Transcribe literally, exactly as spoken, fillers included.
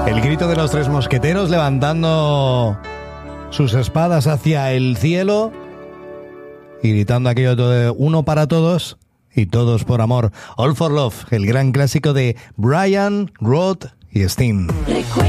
El grito de los tres mosqueteros levantando sus espadas hacia el cielo y gritando aquello de uno para todos y todos por amor. All for Love, el gran clásico de Brian, Roth y Sting.